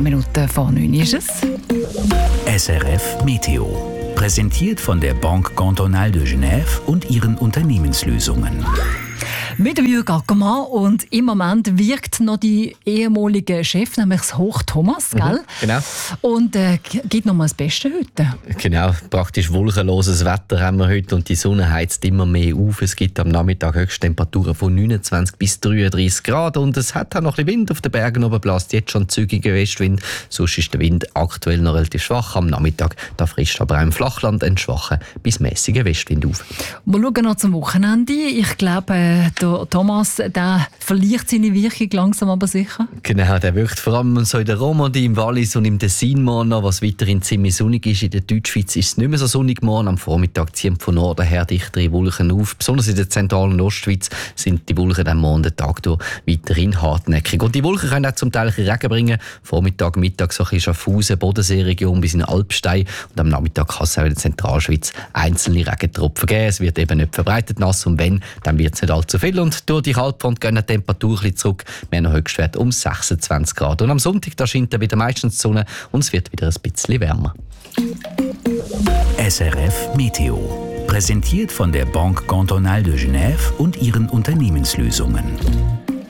10 Minuten vor 9 ist es. SRF Meteo. Präsentiert von der Banque Cantonale de Genève und ihren Unternehmenslösungen. Mit dem Jürgen Ackermann und im Moment wirkt noch die ehemalige Chef, nämlich das Hoch Thomas, gell? Genau. Und gibt noch mal das Beste heute. Genau, praktisch wolkenloses Wetter haben wir heute und die Sonne heizt immer mehr auf. Es gibt am Nachmittag Höchsttemperaturen von 29 bis 33 Grad und es hat auch noch ein bisschen Wind auf den Bergen oben, bläst jetzt schon zügiger Westwind. Sonst ist der Wind aktuell noch relativ schwach. Am Nachmittag da frischt aber auch im Flachland ein schwacher bis mäßiger Westwind auf. Wir schauen noch zum Wochenende. Ich glaube, der Thomas der verliert seine Wirkung langsam aber sicher. Genau, der wirkt vor allem so in der Romandie, im Wallis und im Tessin morgen, was weiterhin ziemlich sonnig ist. In der Deutschschweiz ist es nicht mehr so sonnig morgen. Am Vormittag ziehen von Norden her dichtere Wolken auf. Besonders in der zentralen Ostschweiz sind die Wolken am morgen den Tag durch weiterhin hartnäckig. Und die Wolken können auch zum Teil Regen bringen. Vormittag, Mittag so ein bisschen Schaffhausen, Bodenseeregion bis in Alpstein. Und am Nachmittag kann es auch in der Zentralschweiz einzelne Regentropfen geben. Es wird eben nicht verbreitet nass und wenn, dann wird es nicht allzu viel. Und durch die Kaltfront gehen die Temperatur ein bisschen zurück. Wir haben einen Höchstwert um 26 Grad. Und am Sonntag da scheint dann wieder meistens die Sonne und es wird wieder ein bisschen wärmer. SRF Meteo. Präsentiert von der Banque Cantonale de Genève und ihren Unternehmenslösungen.